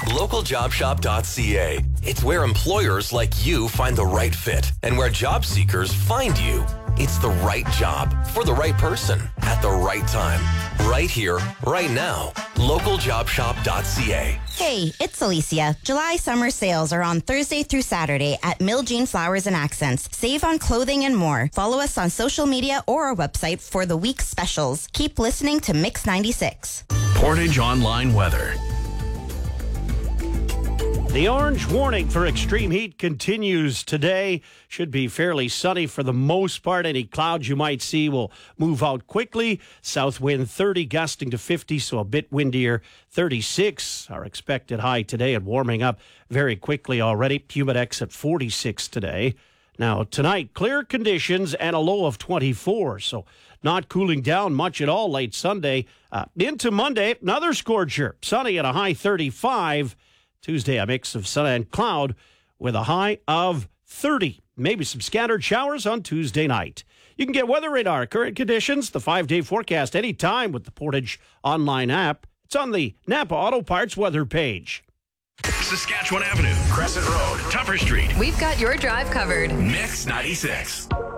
localjobshop.ca. It's where employers like you find the right fit and where job seekers find you. It's the right job for the right person at the right time. Right here, right now. localjobshop.ca. Hey, it's Alicia. July summer sales are on Thursday through Saturday at Miljean Flowers and Accents. Save on clothing and more. Follow us on social media or our website for the week's specials. Keep listening to Mix 96. Portage Online Weather. The orange warning for extreme heat continues today. Should be fairly sunny for the most part. Any clouds you might see will move out quickly. South wind 30, gusting to 50, so a bit windier. 36, our expected high today, and warming up very quickly already. Humidex at 46 today. Now, tonight, clear conditions and a low of 24, so not cooling down much at all late Sunday. Into Monday, another scorcher. Sunny at a high 35. Tuesday, a mix of sun and cloud with a high of 30. Maybe some scattered showers on Tuesday night. You can get Weather Radar, current conditions, the 5-day forecast anytime with the Portage Online app. It's on the Napa Auto Parts weather page. Saskatchewan Avenue, Crescent Road, Tupper Street. We've got your drive covered. Mix 96.